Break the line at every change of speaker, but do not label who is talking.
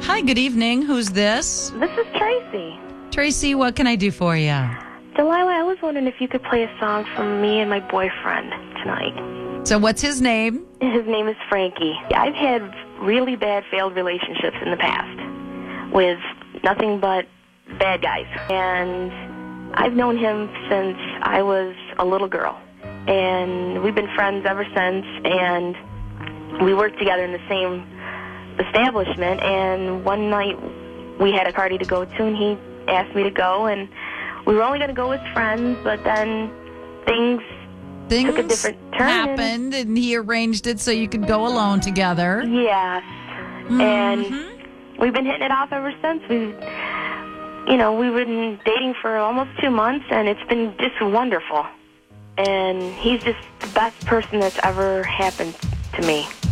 Hi, good evening. Who's this?
This is Tracy.
Tracy, what can I do for you?
Delilah, I was wondering if you could play a song from me and my boyfriend tonight.
So what's his name?
His name is Frankie. I've had really bad failed relationships in the past with nothing but bad guys. And I've known him since I was a little girl. And we've been friends ever since, and we worked together in the same establishment. And one night we had a party to go to, and he asked me to go, and we were only going to go as friends, but then things took a different turn.
Happened, and he arranged it so you could go alone together.
Yes.
Mm-hmm.
And we've been hitting it off ever since. We've been dating for almost 2 months, and it's been just wonderful. And he's just the best person that's ever happened to me.